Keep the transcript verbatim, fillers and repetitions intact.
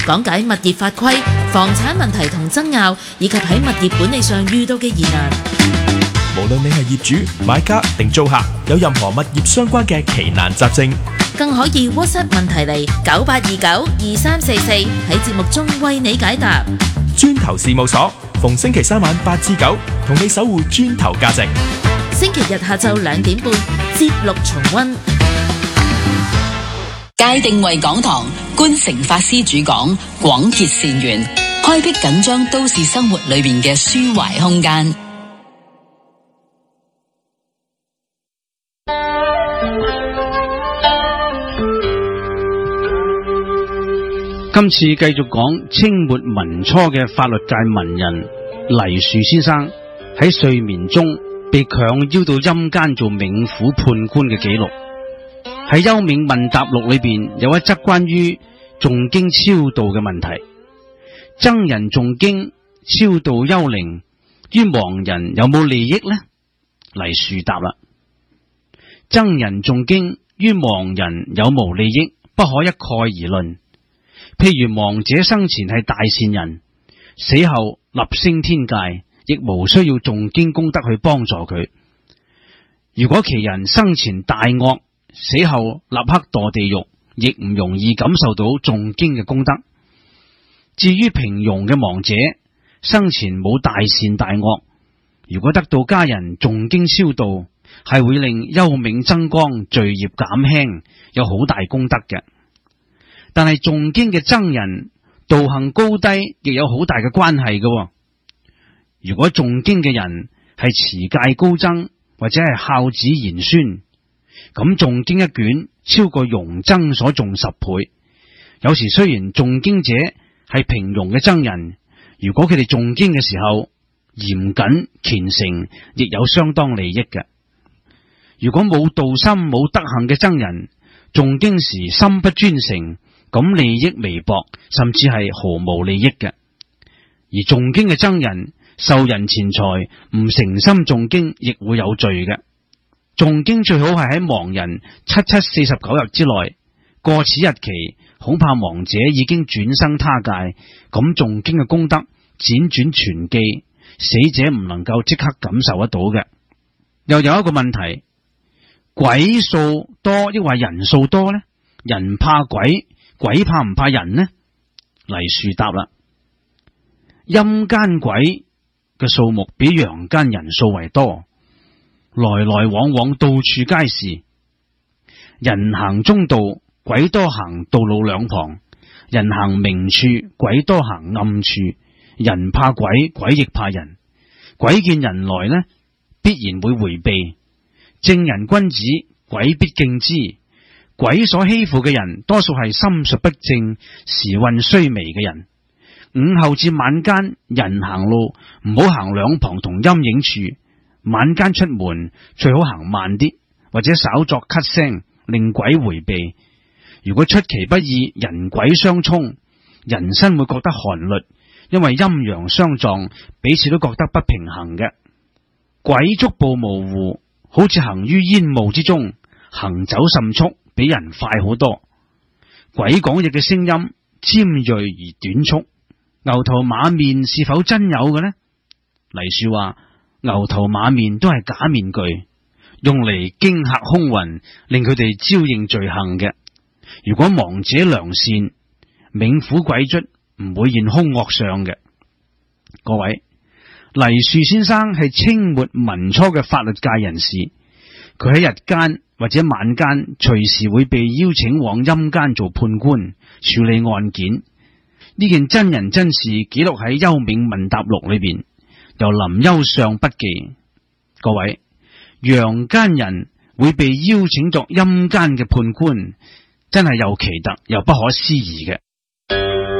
講解物業法規、房產問題同爭拗，以及喺物業管理上遇到嘅疑難。 無論你係業主、買家定租客，有任何物業相關嘅奇難雜症， 更可以 WhatsApp 問題嚟九八二九二三四四，喺節目中為你解答。 磚頭事務所逢星期三晚八至九，同你守護磚頭價值。 星期日下晝兩點半，節錄重溫。 界定為講堂，觀誠法師主講，廣結善緣，開闢緊張都市生活裏面嘅抒懷空間。 今次繼續講清末民初嘅法律界文人黎樹先生喺睡眠中被強邀到陰間做冥府判官嘅記錄。喺《幽冥問答錄》裏邊有一則關於誦經超度嘅問題，僧人誦經超度幽靈於亡人有冇利益呢？黎樹答啦：僧人誦經於亡人有無利益，不可一概而論。譬如亡者生前係大善人，死後立升天界，亦無需要誦經功德去幫助佢。如果其人生前大惡，死後立刻墮地獄，亦唔容易感受到誦經嘅功德。至於平庸嘅亡者，生前冇大善大惡，如果得到家人誦經超度，係會令幽冥增光，罪業減輕，有好大功德嘅。但係誦經嘅僧人道行高低，亦有好大嘅關係嘅。如果誦經嘅人係持戒高僧，或者係孝子賢孫，咁誦經一卷超過庸僧所誦十倍。有時雖然誦經者係平庸嘅僧人，如果佢哋誦經嘅時候嚴謹虔誠，亦有相當利益嘅。如果冇道心冇德行嘅僧人，誦經時心不專誠，咁利益微薄，甚至係毫無利益嘅。而誦經嘅僧人受人錢財，唔誠心誦經，亦會有罪嘅。誦經最好係喺亡人七七四十九日之內，過此日期，恐怕亡者已經轉生他界，咁誦經嘅功德輾轉傳記，死者唔能夠即刻感受得到嘅。又有一個問題，鬼數多抑或人數多呢？人怕鬼，鬼怕唔怕人呢？黎樹答啦：陰間鬼嘅數目比陽間人數為多，來來往往到處皆是。人行中道，鬼多行道路兩旁；人行明處，鬼多行暗處。人怕鬼，鬼亦怕人。鬼見人來呢，必然會回避。正人君子，鬼必敬之。鬼所欺負嘅人，多數係心術不正、時運衰微嘅人。午後至晚間，人行路唔好行兩旁同陰影處。晚間出門最好行慢啲，或者稍作咳聲，令鬼回避。如果出其不意，人鬼相衝，人身會覺得寒律，因為陰陽相撞，彼此都覺得不平衡嘅。鬼足步模糊，好似行於煙霧之中，行走甚速，比人快好多。鬼講嘢嘅聲音尖銳而短促。牛頭馬面是否真有嘅呢？黎樹話：牛頭馬面都係假面具，用嚟驚嚇凶魂，令佢哋招認罪行嘅。如果亡者良善，冥府鬼卒唔會現凶惡相嘅。各位，黎樹先生係清末民初嘅法律界人士，佢喺日間或者晚間隨時會被邀請往陰間做判官，處理案件。呢件真人真事記錄喺《幽冥問答錄》裏邊，由林休相筆記。各位，陽間人會被邀請作陰間嘅判官，真係又奇特又不可思議嘅。